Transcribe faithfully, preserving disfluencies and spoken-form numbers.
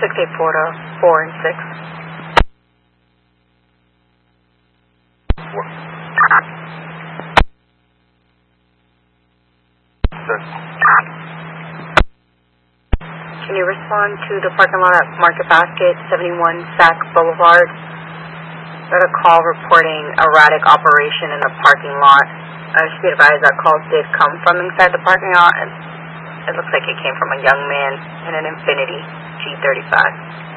six eight four to four and six. Four. Six. Can you respond to the parking lot at Market Basket, seventy-one Sac Boulevard? Got a call reporting erratic operation in the parking lot. I should be advised that calls did come from inside the parking lot, and it looks like it came from a young man in an Infiniti G thirty-five.